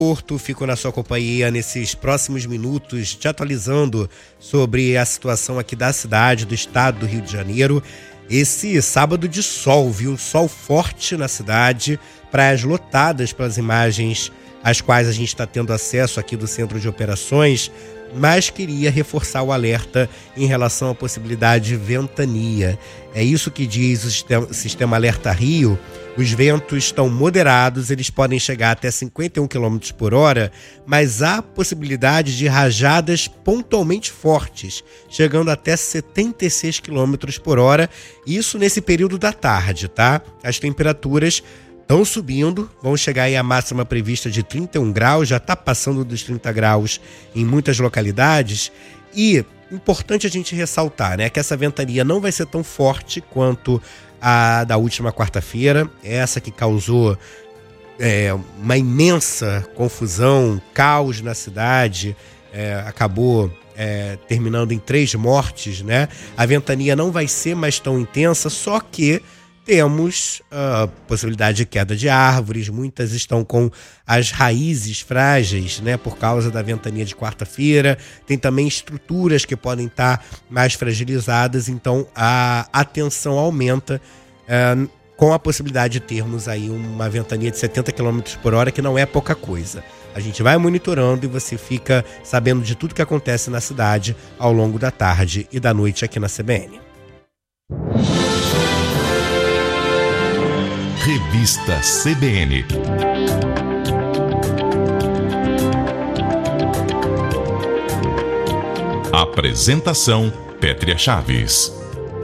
Porto, fico na sua companhia nesses próximos minutos, te atualizando sobre a situação aqui da cidade, do estado do Rio de Janeiro. Esse sábado de sol, viu? Sol forte na cidade, praias lotadas pelas imagens às quais a gente está tendo acesso aqui do Centro de Operações, mas queria reforçar o alerta em relação à possibilidade de ventania. É isso que diz o Sistema Alerta Rio. Os ventos estão moderados, eles podem chegar até 51 km por hora, mas há possibilidade de rajadas pontualmente fortes, chegando até 76 km por hora, isso nesse período da tarde, tá? As temperaturas estão subindo, vão chegar aí a máxima prevista de 31 graus, já está passando dos 30 graus em muitas localidades. E importante a gente ressaltar, né, que essa ventania não vai ser tão forte quanto a da última quarta-feira, essa que causou uma imensa confusão, caos na cidade, acabou terminando em 3 mortes, né? A ventania não vai ser mais tão intensa, só que temos a possibilidade de queda de árvores, muitas estão com as raízes frágeis, né, por causa da ventania de quarta-feira. Tem também estruturas que podem estar mais fragilizadas, então a atenção aumenta com a possibilidade de termos aí uma ventania de 70 km por hora, que não é pouca coisa. A gente vai monitorando e você fica sabendo de tudo que acontece na cidade ao longo da tarde e da noite aqui na CBN. Revista CBN. Apresentação: Pétria Chaves.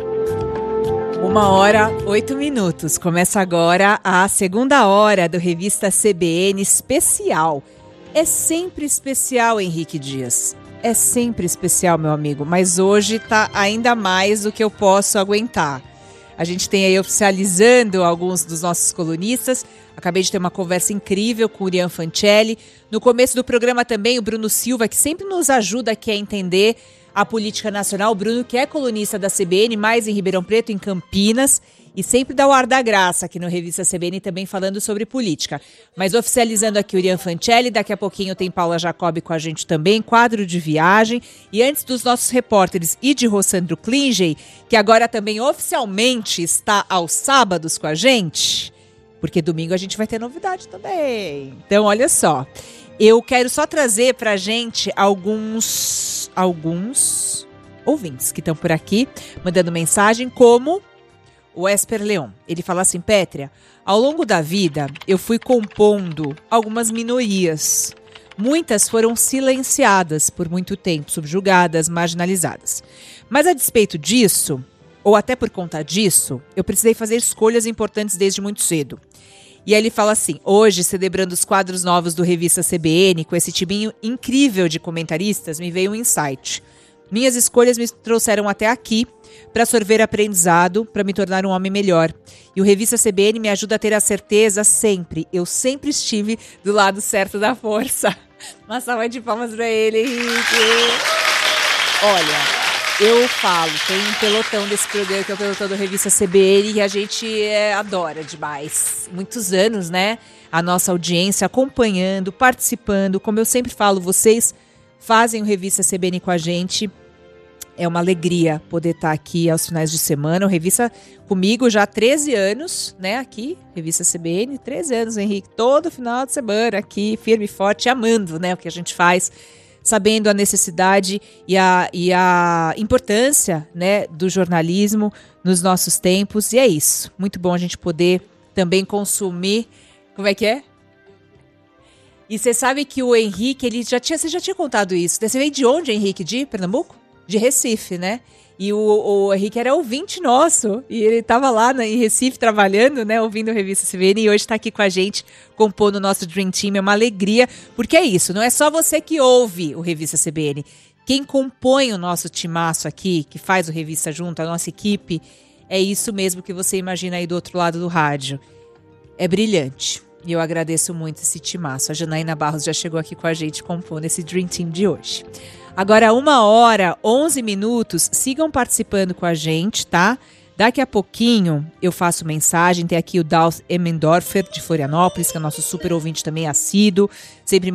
1h08. Começa agora a segunda hora do Revista CBN especial. É sempre especial, Henrique Dias. É sempre especial, meu amigo, mas hoje tá ainda mais do que eu posso aguentar. A gente tem aí oficializando alguns dos nossos colunistas. Acabei de ter uma conversa incrível com o Urian Fancelli. No começo do programa também o Bruno Silva, que sempre nos ajuda aqui a entender a política nacional. O Bruno, que é colunista da CBN, mais em Ribeirão Preto, em Campinas, e sempre dá o ar da graça aqui no Revista CBN, também falando sobre política. Mas oficializando aqui o Urian Fancelli, daqui a pouquinho tem Paula Jacobi com a gente também, quadro de viagem. E antes dos nossos repórteres e de Rossandro Klingey, que agora também oficialmente está aos sábados com a gente, porque domingo a gente vai ter novidade também. Então, olha só, eu quero só trazer pra gente alguns ouvintes que estão por aqui, mandando mensagem, como o Esper Leon. Ele fala assim: Pétria, ao longo da vida eu fui compondo algumas minorias. Muitas foram silenciadas por muito tempo, subjugadas, marginalizadas. Mas a despeito disso, ou até por conta disso, eu precisei fazer escolhas importantes desde muito cedo. E aí ele fala assim: hoje, celebrando os quadros novos do Revista CBN, com esse timinho incrível de comentaristas, me veio um insight. Minhas escolhas me trouxeram até aqui para sorver aprendizado, para me tornar um homem melhor. E o Revista CBN me ajuda a ter a certeza sempre. Eu sempre estive do lado certo da força. Uma salva de palmas para ele, Henrique. Olha, eu falo, tem um pelotão desse programa, que é o pelotão do Revista CBN, e a gente adora demais. Muitos anos, né? A nossa audiência acompanhando, participando. Como eu sempre falo, vocês fazem o Revista CBN com a gente. É uma alegria poder estar aqui aos finais de semana. O Revista comigo já há 13 anos, né? Aqui, Revista CBN, 13 anos, Henrique. Todo final de semana aqui, firme e forte, amando, né, o que a gente faz, sabendo a necessidade e a importância, né, do jornalismo nos nossos tempos. E é isso. Muito bom a gente poder também consumir. Como é que é? E você sabe que o Henrique, você já tinha contado isso. Você veio de onde, Henrique? De Pernambuco? De Recife, né? E o Henrique era ouvinte nosso. E ele estava lá em Recife trabalhando, né? Ouvindo a Revista CBN. E hoje está aqui com a gente, compondo o nosso Dream Team. É uma alegria. Porque é isso, não é só você que ouve o Revista CBN. Quem compõe o nosso timaço aqui, que faz o Revista junto, a nossa equipe, é isso mesmo que você imagina aí do outro lado do rádio. É brilhante. E eu agradeço muito esse timaço. A Janaína Barros já chegou aqui com a gente compondo esse Dream Team de hoje. Agora, 1h11. Sigam participando com a gente, tá? Daqui a pouquinho eu faço mensagem, tem aqui o Dalf Emendorfer de Florianópolis, que é nosso super ouvinte também assíduo, sempre